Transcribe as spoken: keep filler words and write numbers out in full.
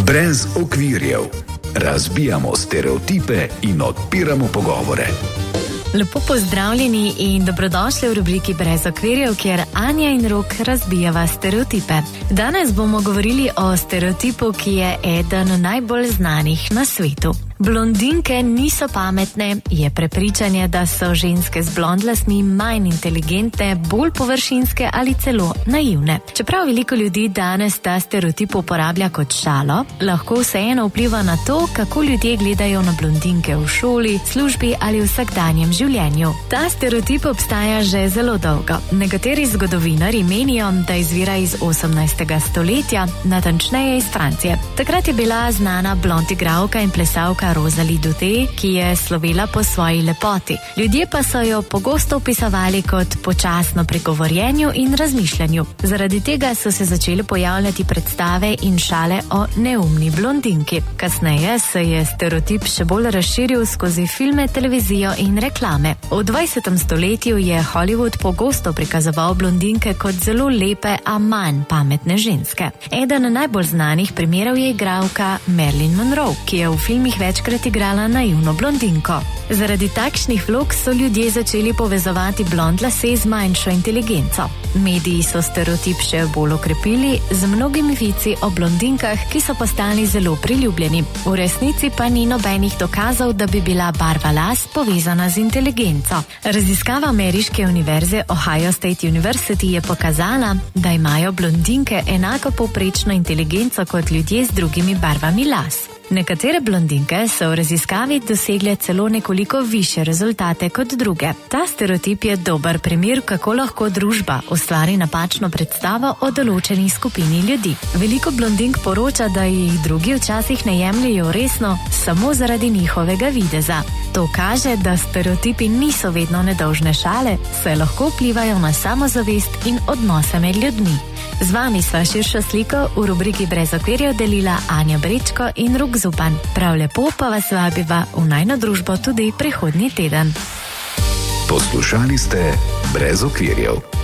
Brez okvirjev. Razbijamo stereotipe in odpiramo pogovore. Lepo pozdravljeni in dobrodošli v rubriki Brez okvirjev, kjer Anja in Rok razbijava stereotipe. Danes bomo govorili o stereotipu, ki je eden najbolj znanih na svetu. Blondinke niso pametne, je prepričanje, da so ženske z blond lasmi manj inteligentne, bolj površinske ali celo naivne. Čeprav veliko ljudi danes ta stereotip uporablja kot šalo, lahko vseeno vpliva na to, kako ljudje gledajo na blondinke v šoli, službi ali vsakdanjem življenju. Ta stereotip obstaja že zelo dolgo. Nekateri zgodovinarji menijo, da izvira iz osemnajstega stoletja, natančneje iz Francije. Takrat je bila znana blond igralka in plesalka Rosalie Duterte, ki je slovela po svoji lepoti. Ljudje pa so jo pogosto opisovali kot počasno pri govorjenju in razmišljanju. Zaradi tega so se začeli pojavljati predstave in šale o neumni blondinki. Kasneje se je stereotip še bolj razširil skozi filme, televizijo in reklame. V dvajsetem stoletju je Hollywood pogosto prikazoval blondinke kot zelo lepe, a manj pametne ženske. Eden najbolj znanih primerov je igralka Marilyn Monroe, ki je v filmih večkrat igrala naivno blondinko. Zaradi takšnih vlog so ljudje začeli povezovati blond lase z manjšo inteligenco. Mediji so stereotip še bolj okrepili z mnogimi vici o blondinkah, ki so postali zelo priljubljeni. V resnici pa ni nobenih dokazov, da bi bila barva las povezana z inteligenco. Raziskava ameriške univerze Ohio State University je pokazala, da imajo blondinke enako povprečno inteligenco kot ljudje z drugimi barvami las. Nekatere blondinke so v raziskavi dosegle celo nekoliko više rezultate kot druge. Ta stereotip je dober primer, kako lahko družba ustvari napačno predstavo o določeni skupini ljudi. Veliko blondink poroča, da jih drugi včasih ne jemljejo resno samo zaradi njihovega videza. To kaže, da stereotipi niso vedno nedolžne šale, saj lahko vplivajo na samozavest in odnose med ljudmi. Z vami sva širšo sliko v rubriki Brez okvirjev delila Anja Brečko in Rok Zupan. Prav lepo pa vas vabiva v najino družbo tudi prihodnji teden. Poslušali ste Brez okvirjev.